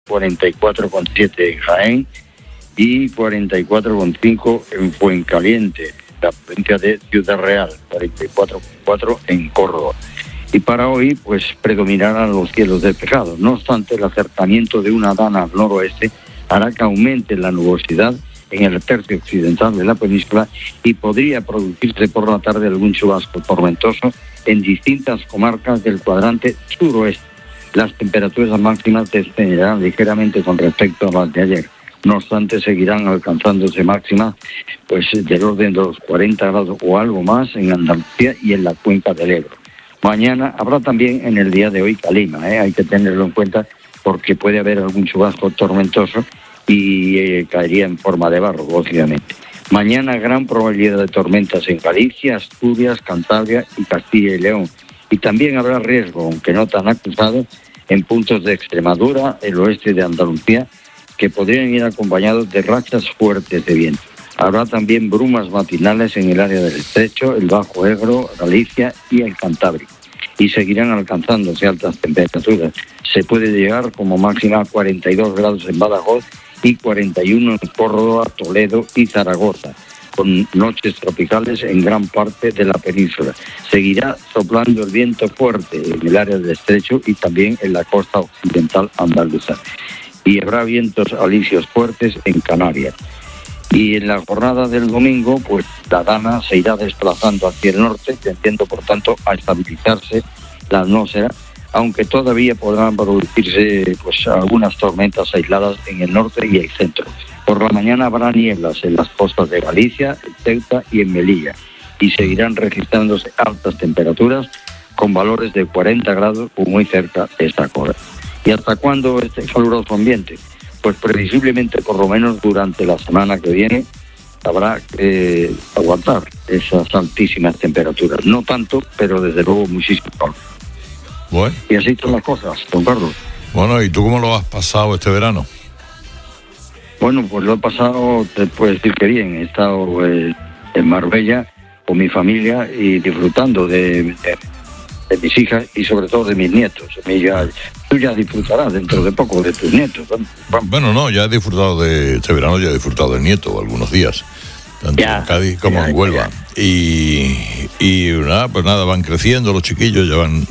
44,7 en Jaén y 44,5 en Fuencaliente, la provincia de Ciudad Real, 44,4 en Córdoba. Y para hoy, pues predominarán los cielos despejados. No obstante, el acercamiento de una dana al noroeste hará que aumente la nubosidad en el tercio occidental de la península y podría producirse por la tarde algún chubasco tormentoso en distintas comarcas del cuadrante suroeste. Las temperaturas máximas descenderán ligeramente con respecto a las de ayer. No obstante, seguirán alcanzándose máximas pues del orden de los 40 grados o algo más en Andalucía y en la cuenca del Ebro. Mañana habrá también en el día de hoy calima, hay que tenerlo en cuenta porque puede haber algún chubasco tormentoso y caería en forma de barro, obviamente. Mañana gran probabilidad de tormentas en Galicia, Asturias, Cantabria y Castilla y León. Y también habrá riesgo, aunque no tan acusado, en puntos de Extremadura, el oeste de Andalucía, que podrían ir acompañados de rachas fuertes de viento. Habrá también brumas matinales en el área del Estrecho, el Bajo Ebro, Galicia y el Cantábrico. Y seguirán alcanzándose altas temperaturas. Se puede llegar como máxima a 42 grados en Badajoz y 41 en Córdoba, Toledo y Zaragoza, con noches tropicales en gran parte de la península. Seguirá soplando el viento fuerte en el área del Estrecho y también en la costa occidental andaluza. Y habrá vientos alisios fuertes en Canarias. Y en la jornada del domingo, pues la dana se irá desplazando hacia el norte, tendiendo por tanto a estabilizarse la atmósfera, aunque todavía podrán producirse pues algunas tormentas aisladas en el norte y el centro. Por la mañana habrá nieblas en las costas de Galicia, en Ceuta y en Melilla, y seguirán registrándose altas temperaturas con valores de 40 grados o muy cerca de esta hora. ¿Y hasta cuándo este caluroso ambiente? Pues previsiblemente por lo menos durante la semana que viene habrá que aguantar esas altísimas temperaturas. No tanto, pero desde luego muchísimo calor. Bueno. Y así son las cosas, don Carlos. Bueno, ¿y tú cómo lo has pasado este verano? Bueno, pues lo he pasado, te puedo decir que bien. He estado en Marbella con mi familia y disfrutando de mis hijas y sobre todo de mis nietos. Tú ya disfrutarás dentro de poco de tus nietos. Bueno, no, ya he disfrutado este verano, ya he disfrutado del nieto algunos días, tanto en Cádiz como en Huelva. Y nada, pues nada, van creciendo los chiquillos, ya van...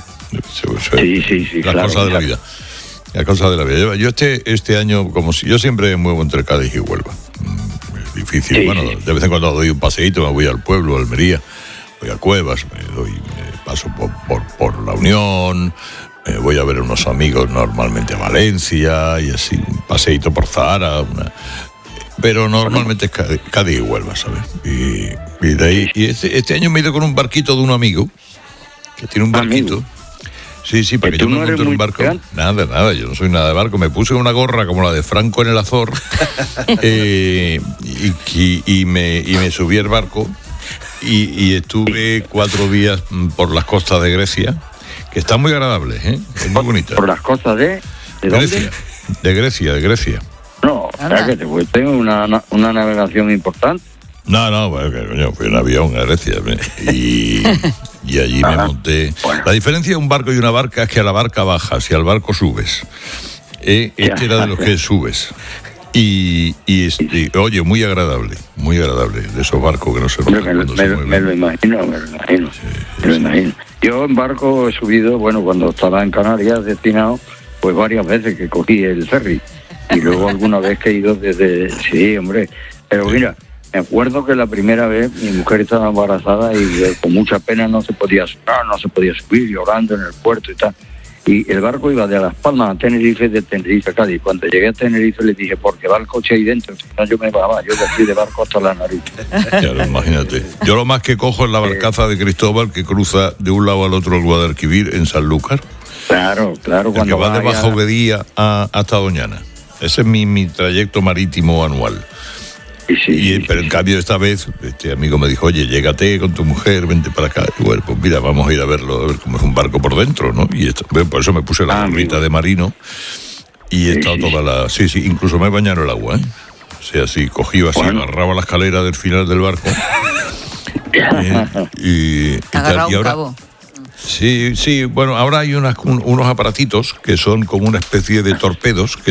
Sí, las cosas de la vida. Las cosas de la vida. Yo este año, como si yo siempre muevo entre Cádiz y Huelva. Es difícil. Sí, de vez en cuando doy un paseíto, me voy al pueblo, a Almería, voy a Cuevas, paso por La Unión, voy a ver a unos amigos normalmente a Valencia y así, un paseíto por Zahara, pero normalmente es Cádiz y Huelva, ¿sabes? Y de ahí, y este año me he ido con un barquito de un amigo que tiene un barquito. Sí, para que yo me monte en un barco. Nada, yo no soy nada de barco. Me puse una gorra como la de Franco en el Azor y me subí al barco y estuve 4 días por las costas de Grecia, que están muy agradables, es muy bonita. ¿Por las costas de Grecia? De Grecia. No, que pues tengo una navegación importante. No, bueno, fui en avión a Grecia y allí me monté. Bueno. La diferencia de un barco y una barca es que a la barca bajas y al barco subes. Este era de los que subes. Y oye, muy agradable, de esos barcos que no se mueven. Me lo imagino. Yo en barco he subido, cuando estaba en Canarias destinado, pues varias veces que cogí el ferry. Y luego alguna vez que he ido desde... Sí, hombre, pero mira... Me acuerdo que la primera vez mi mujer estaba embarazada y con mucha pena no se podía subir, llorando en el puerto y tal. Y el barco iba de Las Palmas a Tenerife, de Tenerife a Cádiz. Cuando llegué a Tenerife le dije, porque va el coche ahí dentro, si no yo me bajaba, yo fui de barco hasta la nariz. Claro, imagínate. Yo lo más que cojo es la barcaza de Cristóbal que cruza de un lado al otro el Guadalquivir en Sanlúcar. Claro. El que va de Bajaudía hasta Doñana. Ese es mi trayecto marítimo anual. Pero en cambio esta vez este amigo me dijo, oye, llégate con tu mujer, vente para acá. Y bueno, pues mira, vamos a ir a verlo, a ver cómo es un barco por dentro, ¿no? Y por eso me puse la gorrita de marino y he estado toda la... Sí, incluso me he bañado en el agua, O sea, así, cogí así, agarraba la escalera del final del barco. Y ahora... cabo. Sí, ahora hay unos aparatitos que son como una especie de torpedos que